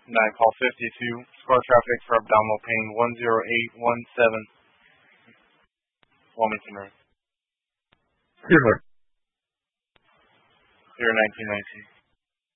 9 call 52. Score traffic for abdominal pain 10817. Wilmington Road. Here, 01919.